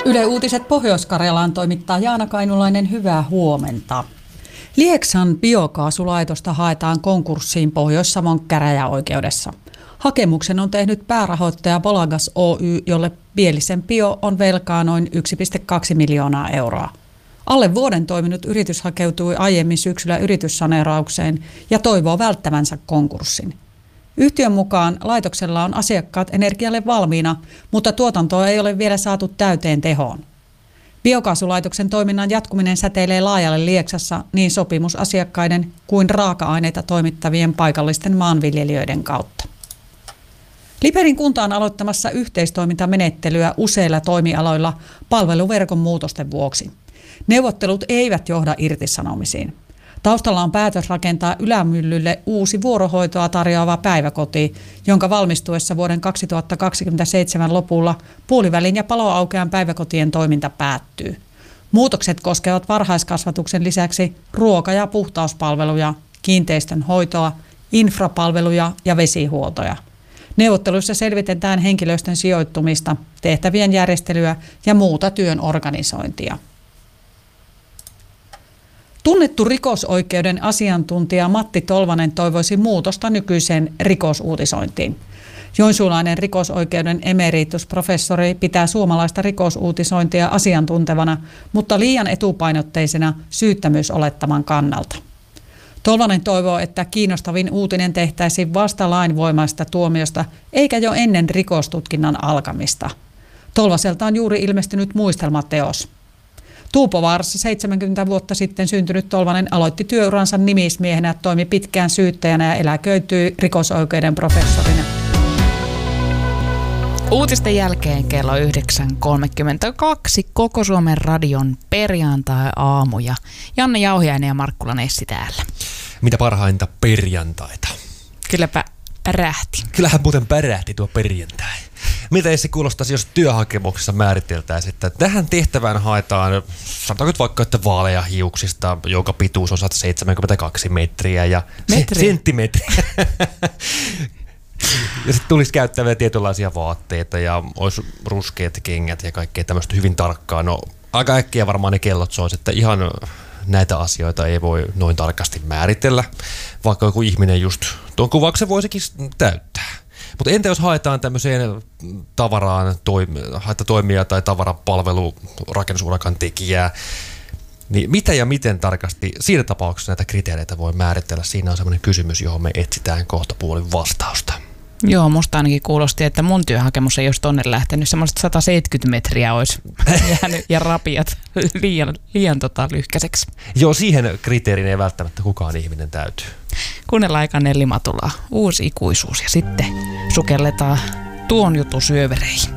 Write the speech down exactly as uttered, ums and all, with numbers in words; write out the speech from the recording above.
Yle Uutiset Pohjois-Karjalaan toimittaa Jaana Kainulainen, hyvää huomenta. Lieksan biokaasulaitosta haetaan konkurssiin Pohjois-Savon käräjäoikeudessa. Hakemuksen on tehnyt päärahoittaja Polagas Oy, jolle Bielisen Bio on velkaa noin yksi pilkku kaksi miljoonaa euroa. Alle vuoden toiminut yritys hakeutui aiemmin syksyllä yrityssaneeraukseen ja toivoo välttävänsä konkurssin. Yhtiön mukaan laitoksella on asiakkaat energialle valmiina, mutta tuotantoa ei ole vielä saatu täyteen tehoon. Biokaasulaitoksen toiminnan jatkuminen säteilee laajalle Lieksassa niin sopimusasiakkaiden kuin raaka-aineita toimittavien paikallisten maanviljelijöiden kautta. Liperin kunta on aloittamassa yhteistoimintamenettelyä useilla toimialoilla palveluverkon muutosten vuoksi. Neuvottelut eivät johda irtisanomisiin. Taustalla on päätös rakentaa Ylämyllylle uusi vuorohoitoa tarjoava päiväkoti, jonka valmistuessa vuoden kaksituhattakaksikymmentäseitsemän lopulla puolivälin ja paloaukean päiväkotien toiminta päättyy. Muutokset koskevat varhaiskasvatuksen lisäksi ruoka- ja puhtauspalveluja, kiinteistön hoitoa, infrapalveluja ja vesihuoltoja. Neuvotteluissa selvitetään henkilöstön sijoittumista, tehtävien järjestelyä ja muuta työn organisointia. Tunnettu rikosoikeuden asiantuntija Matti Tolvanen toivoisi muutosta nykyiseen rikosuutisointiin. Joensuulainen rikosoikeuden emeritusprofessori pitää suomalaista rikosuutisointia asiantuntevana, mutta liian etupainotteisena syyttämyysolettaman kannalta. Tolvanen toivoo, että kiinnostavin uutinen tehtäisiin vasta lainvoimaista tuomiosta eikä jo ennen rikostutkinnan alkamista. Tolvaselta on juuri ilmestynyt muistelmateos. Tuupovaarassa seitsemänkymmentä vuotta sitten syntynyt Tolvanen aloitti työuransa nimismiehenä, toimi pitkään syyttäjänä ja eläköityi rikosoikeuden professorina. Uutisten jälkeen kello yhdeksän kolmekymmentäkaksi Koko Suomen radion perjantai-aamu ja Janne Jauhiainen ja Markkula Nessi täällä. Mitä parhainta perjantaita. Kylläpä pärähti. Kyllähän muuten pärähti tuo perjantai. Miltä Essi kuulostaisi, jos työhakemuksessa määriteltäisiin, että tähän tehtävään haetaan, sanotaanko nyt vaikka, että vaaleja hiuksista, jonka pituus on sata seitsemänkymmentäkaksi metriä ja Metriä. senttimetriä. Ja sitten tulisi käyttää tietynlaisia vaatteita ja olisi ruskeat kengät ja kaikkea tämmöistä hyvin tarkkaa. No aika äkkiä varmaan ne kellot sois, että ihan näitä asioita ei voi noin tarkasti määritellä, vaikka joku ihminen just tuon kuvauksen voisikin täyttää. Mutta entä jos haetaan tämmöiseen tavaraan toimi- toimijaa tai tavarapalvelu rakennusurakan tekijää, niin mitä ja miten tarkasti siinä tapauksessa näitä kriteereitä voi määritellä? Siinä on semmoinen kysymys, johon me etsitään kohta puolin vastausta. Joo, musta ainakin kuulosti, että mun työhakemus ei olisi tonne lähtenyt. Semmoiset sata seitsemänkymmentä metriä olisi jäänyt ja rapiat liian, liian tota lyhkäiseksi. Joo, siihen kriteeriin ei välttämättä kukaan ihminen täytyy. Kuunnellaan aika Nelli Matulaa, uusi ikuisuus ja sitten sukelletaan tuon jutun syövereihin.